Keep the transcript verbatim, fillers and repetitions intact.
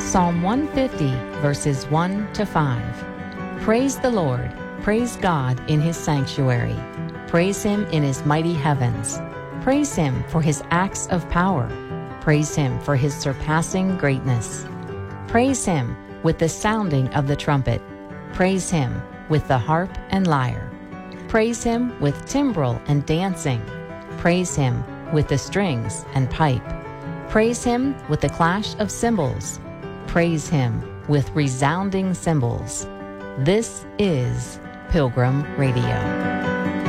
Psalm one fifty, verses one to five. Praise the Lord. Praise God in his sanctuary. Praise him in his mighty heavens. Praise him for his acts of power. Praise him for his surpassing greatness. Praise him with the sounding of the trumpet. Praise him with the harp and lyre. Praise him with timbrel and dancing. Praise him with the strings and pipe. Praise him with the clash of cymbals. Praise him with resounding cymbals. This is Pilgrim Radio.